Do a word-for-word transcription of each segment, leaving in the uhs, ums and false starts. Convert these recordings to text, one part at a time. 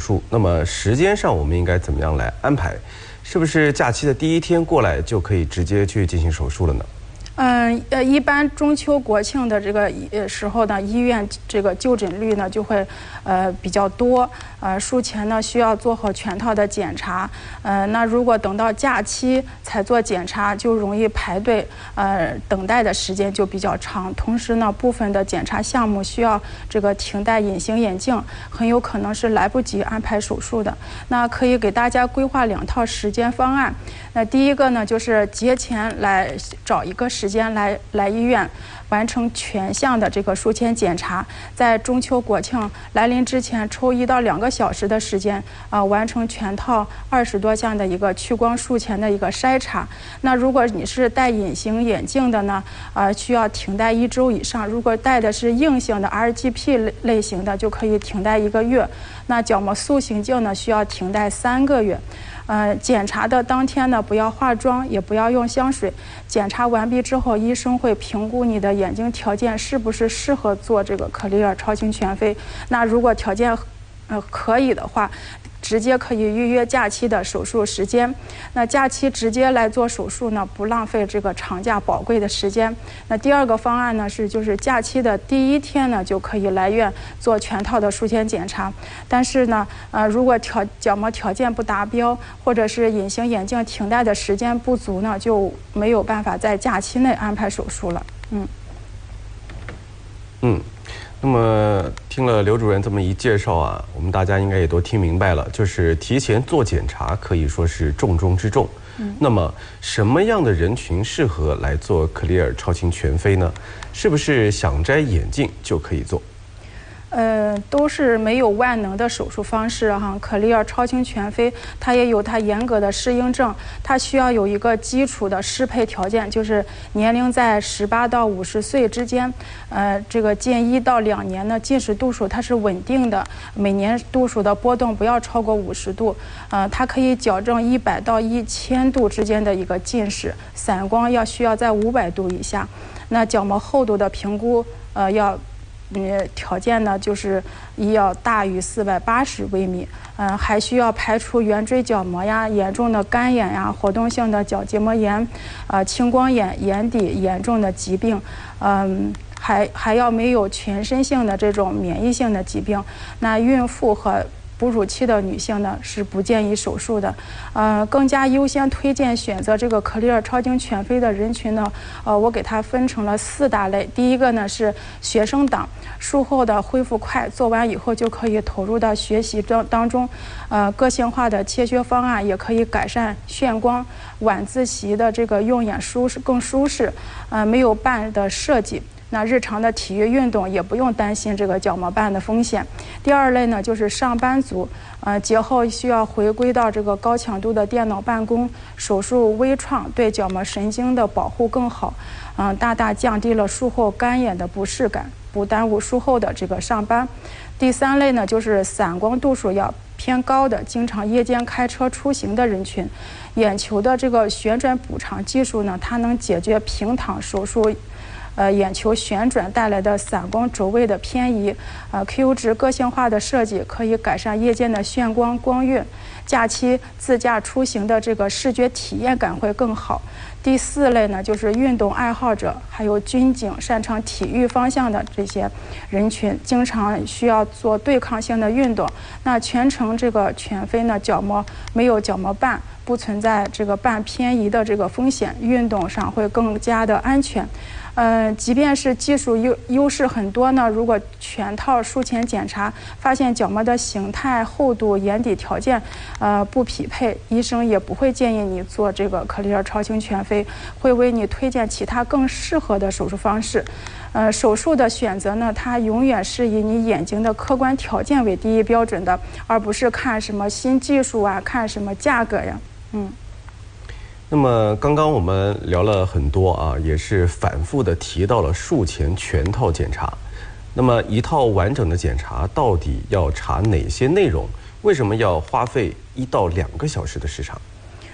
术，那么时间上我们应该怎么样来安排？是不是假期的第一天过来就可以直接去进行手术了呢？ 嗯呃，一般中秋国庆的这个呃时候呢，医院这个就诊率呢就会呃比较多，呃术前呢需要做好全套的检查，呃那如果等到假期才做检查，就容易排队，呃等待的时间就比较长。同时呢，部分的检查项目需要这个停戴隐形眼镜，很有可能是来不及安排手术的。那可以给大家规划两套时间方案。那第一个呢，就是节前来找一个时间来来医院完成全项的这个术前检查，在中秋国庆来临之前抽一到两个小时的时间啊、呃，完成全套二十多项的一个屈光术前的一个筛查。那如果你是戴隐形眼镜的呢，呃，需要停戴一周以上；如果戴的是硬性的 R G P 类类型的，就可以停戴一个月。那角膜塑形镜呢，需要停戴三个月。呃，检查的当天呢，不要化妆，也不要用香水。检查完毕之后，医生会评估你的眼睛条件是不是适合做这个克丽尔超清全飞。那如果条件呃可以的话，直接可以预约假期的手术时间。那假期直接来做手术呢，不浪费这个长假宝贵的时间。那第二个方案呢是，就是假期的第一天呢就可以来院做全套的术前检查。但是呢，呃，如果条角膜条件不达标，或者是隐形眼镜停戴的时间不足呢，就没有办法在假期内安排手术了。嗯。 嗯。那么听了刘主任这么一介绍啊，我们大家应该也都听明白了，就是提前做检查可以说是重中之重。嗯，那么什么样的人群适合来做克丽尔超清全飞呢？是不是想摘眼镜就可以做？ 呃，都是没有万能的手术方式哈。克丽尔超清全飞，它也有它严格的适应症，它需要有一个基础的适配条件，就是年龄在十八到五十岁之间，呃，这个近一到两年呢，近视度数它是稳定的，每年度数的波动不要超过五十度，呃，它可以矫正一百到一千度之间的一个近视，散光要需要在五百度以下，那角膜厚度的评估，呃，要。嗯，条件呢就是一要大于四百八十微米，嗯、呃，还需要排除圆锥角膜呀、严重的干眼呀、活动性的角结膜炎，呃，青光眼、眼底严重的疾病，嗯、呃，还还要没有全身性的这种免疫性的疾病。那孕妇和哺乳期的女性呢是不建议手术的，呃，更加优先推荐选择这个克丽尔超清全飞的人群呢，呃，我给它分成了四大类。第一个呢是学生党，术后的恢复快，做完以后就可以投入到学习当当中，呃，个性化的切削方案也可以改善眩光，晚自习的这个用眼舒适更舒适，呃，没有瓣的设计。那日常的体育运动也不用担心这个角膜瓣的风险。第二类呢，就是上班族，呃，节后需要回归到这个高强度的电脑办公，手术微创对角膜神经的保护更好，嗯、呃，大大降低了术后干眼的不适感，不耽误术后的这个上班。第三类呢，就是散光度数要偏高的，经常夜间开车出行的人群，眼球的这个旋转补偿技术呢，它能解决平躺手术。呃，眼球旋转带来的散光轴位的偏移，呃 ，Q 值个性化的设计可以改善夜间的眩光光晕，假期自驾出行的这个视觉体验感会更好。第四类呢，就是运动爱好者，还有军警、擅长体育方向的这些人群，经常需要做对抗性的运动。那全程这个全飞呢，角膜没有角膜瓣，不存在这个瓣偏移的这个风险，运动上会更加的安全。呃，即便是技术优优势很多呢，如果全套术前检查发现角膜的形态、厚度、眼底条件，呃不匹配，医生也不会建议你做这个克丽尔超清全飞，会为你推荐其他更适合的手术方式。呃，手术的选择呢，它永远是以你眼睛的客观条件为第一标准的，而不是看什么新技术啊，看什么价格呀，嗯。 那么刚刚我们聊了很多啊，也是反复的提到了术前全套检查。那么一套完整的检查到底要查哪些内容？为什么要花费一到两个小时的时长？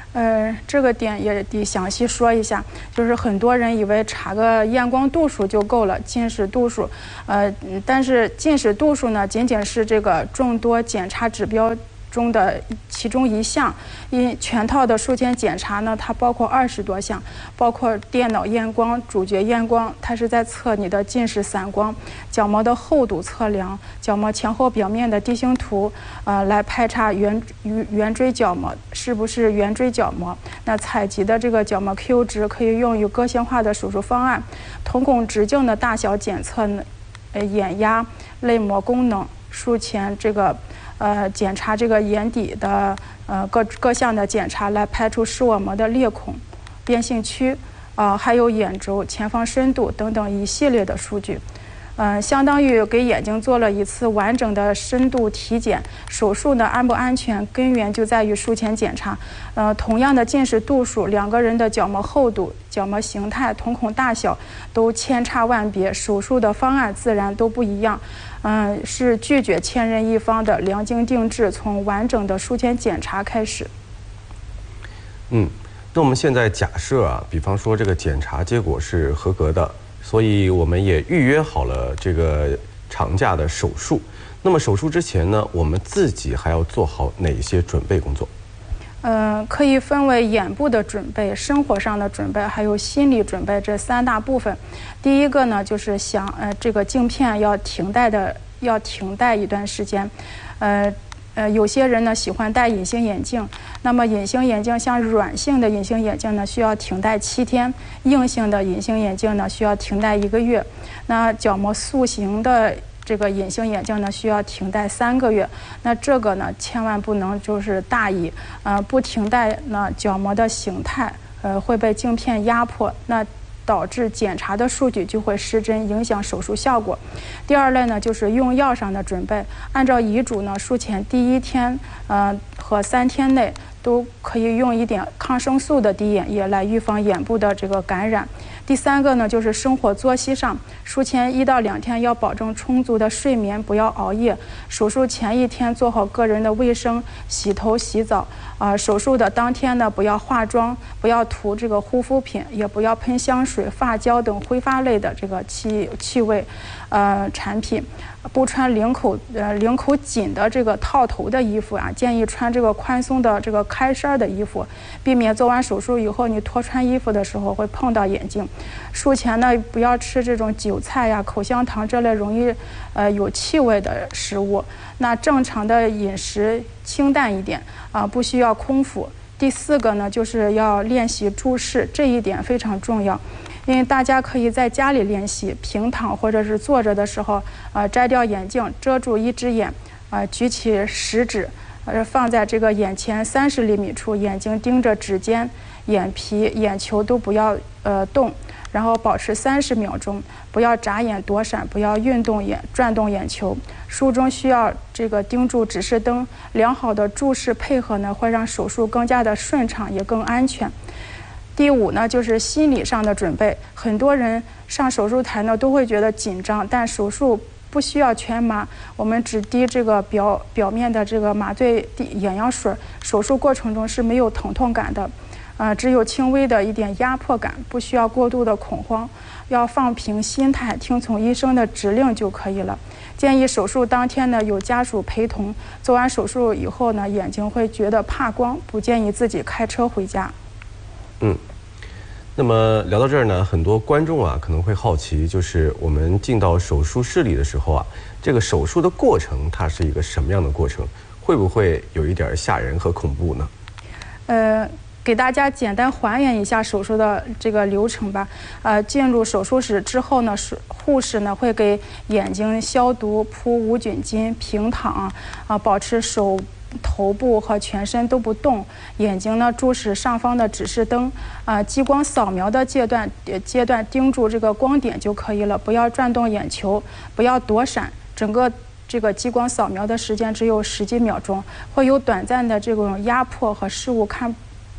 呃，这个点也得详细说一下，就是很多人以为查个验光度数就够了，近视度数，呃，但是近视度数呢，仅仅是这个众多检查指标中的其中一项，因全套的术前检查呢，它包括二十多项，包括电脑验光、主角验光，它是在测你的近视散光、角膜的厚度测量、角膜前后表面的地形图，呃，来排查圆圆锥角膜是不是圆锥角膜。那采集的这个角膜 Q 值可以用于个性化的手术方案，瞳孔直径的大小检测呢，呃，眼压、泪膜功能，术前这个。呃，检查这个眼底的呃各各项的检查，来排除视网膜的裂孔、变性区，啊、呃，还有眼轴、前方深度等等一系列的数据，呃，相当于给眼睛做了一次完整的深度体检。手术呢安不安全，根源就在于术前检查。呃，同样的近视度数，两个人的角膜厚度、角膜形态、瞳孔大小都千差万别，手术的方案自然都不一样。嗯、呃，是拒绝千人一方的，量精定制，从完整的术前检查开始。 嗯，那我们现在假设啊，比方说这个检查结果是合格的，所以我们也预约好了这个长假的手术。那么手术之前呢，我们自己还要做好哪些准备工作？ 呃，可以分为眼部的准备、生活上的准备，还有心理准备这三大部分。第一个呢，就是想呃这个镜片要停戴的，要停戴一段时间。呃呃，有些人呢喜欢戴隐形眼镜，那么隐形眼镜像软性的隐形眼镜呢需要停戴七天，硬性的隐形眼镜呢需要停戴一个月。那角膜塑形的这个隐形眼镜呢需要停戴三个月，那这个呢千万不能就是大意，呃不停戴呢角膜的形态呃会被镜片压迫，那导致检查的数据就会失真，影响手术效果。第二类呢就是用药上的准备，按照遗嘱呢，术前第一天呃和三天内都可以用一点抗生素的滴眼液来预防眼部的这个感染。第三个呢，就是生活作息上，术前一到两天要保证充足的睡眠，不要熬夜。手术前一天做好个人的卫生，洗头洗澡。啊、呃，手术的当天呢，不要化妆，不要涂这个护肤品，也不要喷香水、发胶等挥发类的这个气气味，呃，产品。不穿领口呃领口紧的这个套头的衣服啊，建议穿这个宽松的这个开衫的衣服，避免做完手术以后你脱穿衣服的时候会碰到眼睛。术前呢，不要吃这种韭菜呀、口香糖这类容易呃有气味的食物。那正常的饮食清淡一点啊、呃，不需要空腹。第四个呢，就是要练习注视，这一点非常重要。因为大家可以在家里练习，平躺或者是坐着的时候，呃，摘掉眼镜，遮住一只眼，呃，举起食指，呃，放在这个眼前三十厘米处，眼睛盯着指尖，眼皮、眼球都不要呃动，然后保持三十秒钟，不要眨眼躲闪，不要运动眼、转动眼球。术中需要这个盯住指示灯，良好的注视配合呢，会让手术更加的顺畅，也更安全。第五呢，就是心理上的准备。很多人上手术台呢都会觉得紧张，但手术不需要全麻，我们只滴这个表表面的这个麻醉眼药水，手术过程中是没有疼痛感的，呃，只有轻微的一点压迫感，不需要过度的恐慌，要放平心态，听从医生的指令就可以了。建议手术当天呢有家属陪同，做完手术以后呢眼睛会觉得怕光，不建议自己开车回家。 嗯，那么聊到这儿呢，很多观众啊可能会好奇，就是我们进到手术室里的时候啊，这个手术的过程它是一个什么样的过程？会不会有一点吓人和恐怖呢？ 呃，给大家简单还原一下手术的这个流程吧。呃，进入手术室之后呢，是护士呢会给眼睛消毒、铺无菌巾、平躺啊、呃，保持手。头部和全身都不动，眼睛呢注视上方的指示灯，啊、呃，激光扫描的阶段阶段盯住这个光点就可以了，不要转动眼球，不要躲闪。整个这个激光扫描的时间只有十几秒钟，会有短暂的这种压迫和视物看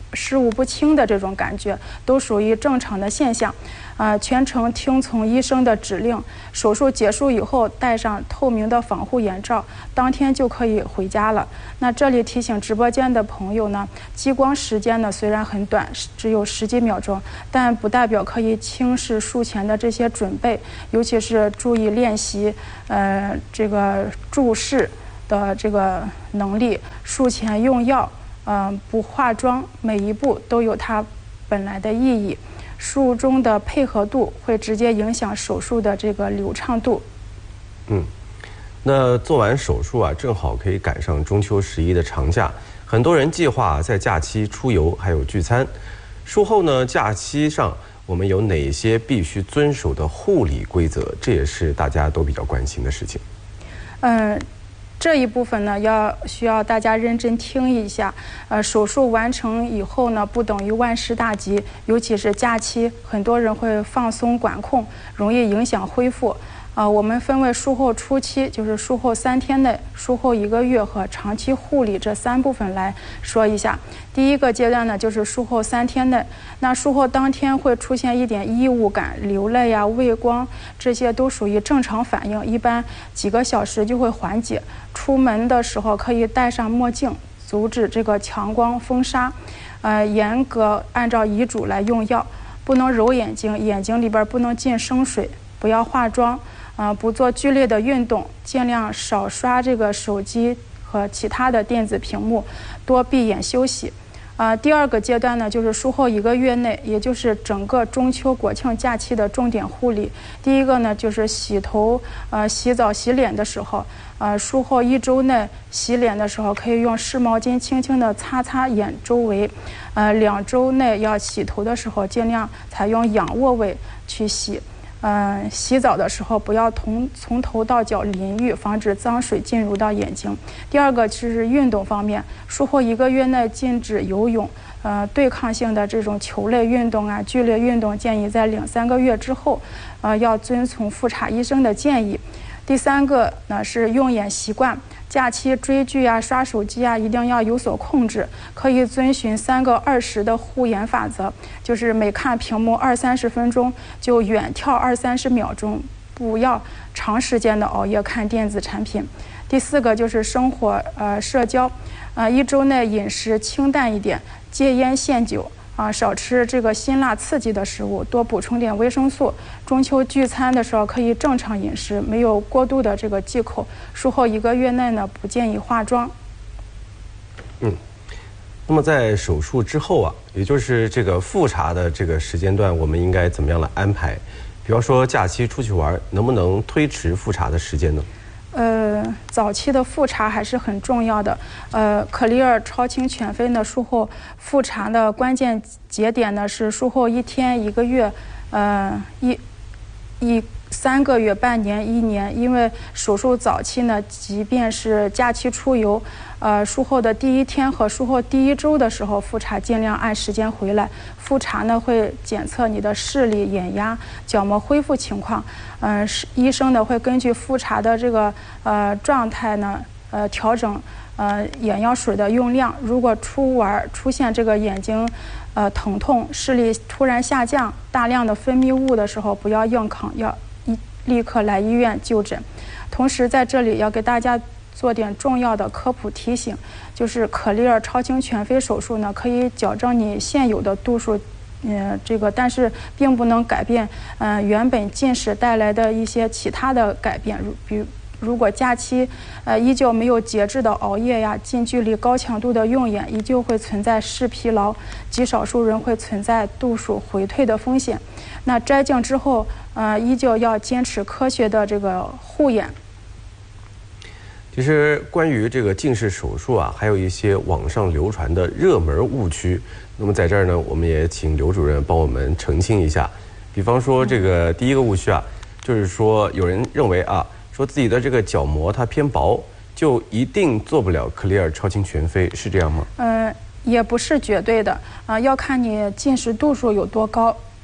事物不清的这种感觉，都属于正常的现象。啊、呃，全程听从医生的指令，手术结束以后戴上透明的防护眼罩，当天就可以回家了。那这里提醒直播间的朋友呢，激光时间呢虽然很短，只有十几秒钟，但不代表可以轻视术前的这些准备，尤其是注意练习呃这个注视的这个能力，术前用药，嗯、呃，不化妆，每一步都有它本来的意义。术中的配合度会直接影响手术的这个流畅度。 嗯，那做完手术啊，正好可以赶上中秋十一的长假，很多人计划在假期出游还有聚餐。术后呢，假期上我们有哪些必须遵守的护理规则？这也是大家都比较关心的事情。 嗯。这一部分呢，要需要大家认真听一下。呃，手术完成以后呢，不等于万事大吉，尤其是假期，很多人会放松管控，容易影响恢复。啊、呃，我们分为术后初期，就是术后三天内、术后一个月和长期护理这三部分来说一下。第一个阶段呢，就是术后三天内。那术后当天会出现一点异物感、流泪呀、畏光，这些都属于正常反应，一般几个小时就会缓解。出门的时候可以戴上墨镜，阻止这个强光风沙。呃，严格按照遗嘱来用药，不能揉眼睛，眼睛里边不能进生水，不要化妆。呃，不做剧烈的运动，尽量少刷这个手机和其他的电子屏幕，多闭眼休息。呃，第二个阶段呢，就是术后一个月内，也就是整个中秋国庆假期的重点护理。第一个呢，就是洗头、呃洗澡、洗脸的时候，呃术后一周内洗脸的时候，可以用湿毛巾轻轻地擦擦眼周围。呃，两周内要洗头的时候，尽量采用仰卧位去洗。嗯、呃，洗澡的时候不要从从头到脚淋浴，防止脏水进入到眼睛。第二个就是运动方面，术后一个月内禁止游泳，呃，对抗性的这种球类运动啊、剧烈运动，建议在两三个月之后，呃，要遵从妇产医生的建议。第三个呢是用眼习惯，假期追剧啊、刷手机啊，一定要有所控制。可以遵循三个二十的护眼法则，就是每看屏幕二三十分钟就远眺二三十秒钟，不要长时间的熬夜看电子产品。第四个就是生活呃社交，呃一周内饮食清淡一点，戒烟限酒。啊，少吃这个辛辣刺激的食物，多补充点维生素。中秋聚餐的时候可以正常饮食，没有过度的这个忌口。术后一个月内呢，不建议化妆。 嗯，那么在手术之后啊，也就是这个复查的这个时间段，我们应该怎么样来安排？比方说假期出去玩，能不能推迟复查的时间呢？ 呃，早期的复查还是很重要的。呃，可丽尔超清全飞呢，术后复查的关键节点呢是术后一天、一个月，呃，一一三个月、半年、一年。因为手术早期呢，即便是假期出游，呃，术后的第一天和术后第一周的时候复查，尽量按时间回来。复查呢会检测你的视力、眼压、角膜恢复情况。嗯、呃，医生呢会根据复查的这个呃状态呢，呃调整呃眼药水的用量。如果出玩出现这个眼睛呃疼痛、视力突然下降、大量的分泌物的时候，不要硬扛，要一立刻来医院就诊。同时在这里要给大家做点重要的科普提醒，就是可丽尔超清全飞手术呢，可以矫正你现有的度数。呃，这个但是并不能改变，呃，原本近视带来的一些其他的改变，如比如如果假期，呃，依旧没有节制的熬夜呀，近距离高强度的用眼，依旧会存在视疲劳，极少数人会存在度数回退的风险。那摘镜之后，呃，依旧要坚持科学的这个护眼。 其实关于这个近视手术啊，还有一些网上流传的热门误区。那么在这儿呢，我们也请刘主任帮我们澄清一下。比方说，这个第一个误区啊，就是说有人认为啊，说自己的这个角膜它偏薄，就一定做不了可丽尔超清全飞，是这样吗？嗯、 呃，也不是绝对的啊、呃，要看你近视度数有多高。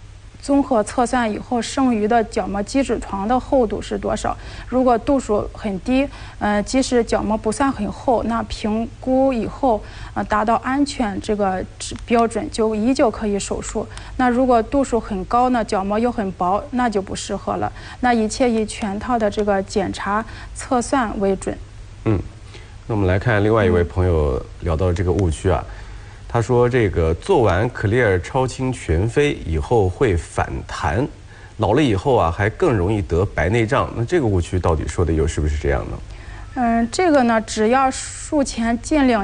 综合测算以后剩余的角膜基质床的厚度是多少。如果度数很低，呃，即使角膜不算很厚，那评估以后呃达到安全这个标准，就依旧可以手术。那如果度数很高呢，角膜又很薄，那就不适合了。那一切以全套的这个检查测算为准。 嗯，那我们来看另外一位朋友聊到这个误区啊，他说这个做完克丽尔超清全飞以后会反弹，老了以后啊还更容易得白内障。那这个误区到底说的又是不是这样呢？ 嗯，这个呢，只要术前尽量